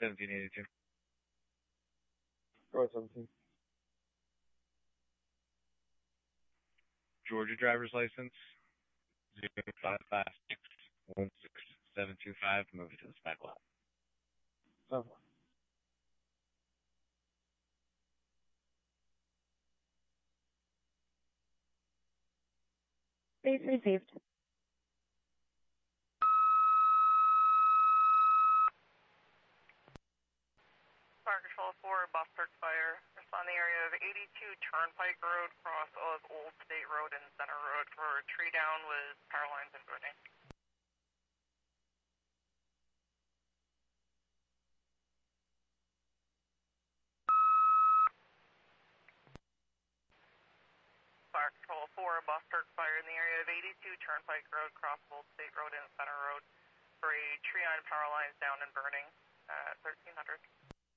1782. Go ahead, 17. Georgia driver's license 055616725. Move it to the spec lot. 7-4. Base received. Fire Control 4, Buster Fire. It's on the area of 82 Turnpike Road, cross of Old State Road and Center Road for a tree down with power lines and burning. Fire Control 4, Buster Fire in the area of 82 Turnpike Road, cross of Old State Road and Center Road for a tree on power lines down and burning at 1300.